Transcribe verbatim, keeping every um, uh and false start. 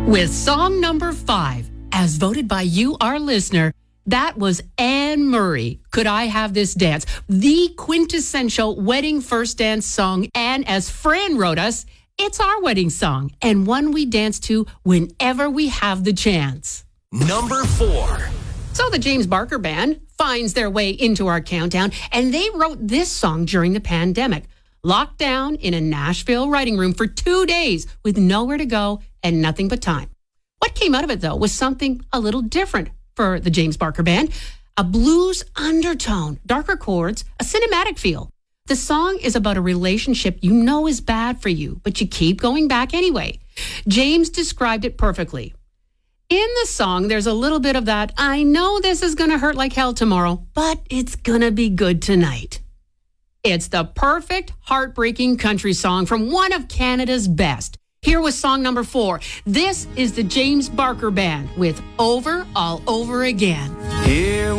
With song number five, as voted by you, our listener, that was Anne Murray, Could I Have This Dance? The quintessential wedding first dance song. And as Fran wrote us, it's our wedding song and one we dance to whenever we have the chance. Number four. So the James Barker Band finds their way into our countdown, and they wrote this song during the pandemic, locked down in a Nashville writing room for two days with nowhere to go and nothing but time. What came out of it, though, was something a little different for the James Barker Band, a blues undertone, darker chords, a cinematic feel. The song is about a relationship you know is bad for you, but you keep going back anyway. James described it perfectly. In the song, there's a little bit of that, I know this is going to hurt like hell tomorrow, but it's going to be good tonight. It's the perfect heartbreaking country song from one of Canada's best. Here was song number four. This is the James Barker Band with Over All Over Again. Here